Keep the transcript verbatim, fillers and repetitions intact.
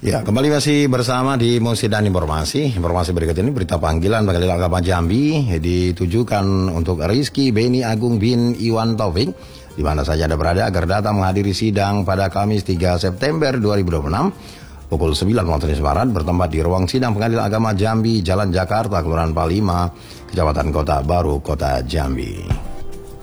Ya, kembali masih bersama di Musik dan Informasi. Informasi berikut ini berita panggilan Pengadilan Agama Jambi ditujukan untuk Rizky Beni Agung bin Iwan Taufik, di mana saja Anda berada, agar datang menghadiri sidang pada Kamis tiga September dua ribu dua puluh enam pukul sembilan waktu Indonesia Barat, bertempat di ruang sidang Pengadilan Agama Jambi, Jalan Jakarta, Kelurahan Palima, Kecamatan Kota Baru, Kota Jambi.